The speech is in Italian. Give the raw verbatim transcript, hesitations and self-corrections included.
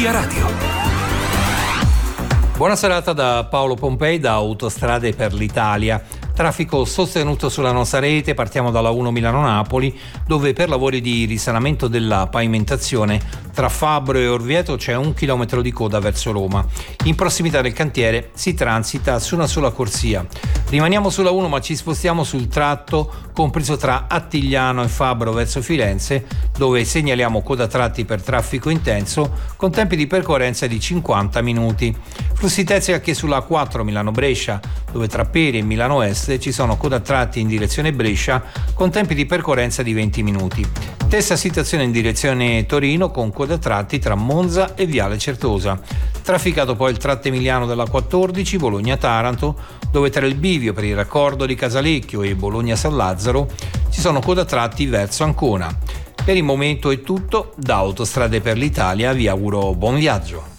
Via Radio. Buona serata da Paolo Pompei da Autostrade per l'Italia. Traffico sostenuto sulla nostra rete, partiamo dalla uno Milano-Napoli, dove per lavori di risanamento della pavimentazione tra Fabbro e Orvieto c'è un chilometro di coda verso Roma. In prossimità del cantiere si transita su una sola corsia. Rimaniamo sulla uno ma ci spostiamo sul tratto compreso tra Attigliano e Fabbro verso Firenze, dove segnaliamo coda tratti per traffico intenso con tempi di percorrenza di cinquanta minuti. Flussi terzi anche sulla quattro Milano-Brescia, dove tra Peri e Milano Est ci sono coda tratti in direzione Brescia con tempi di percorrenza di venti minuti. Stessa situazione in direzione Torino con coda tratti tra Monza e Viale Certosa. Trafficato poi il tratto emiliano della quattordici Bologna-Taranto, dove tra il bivio per il raccordo di Casalecchio e Bologna-San Lazzaro ci sono coda tratti verso Ancona. Per il momento è tutto, da Autostrade per l'Italia vi auguro buon viaggio.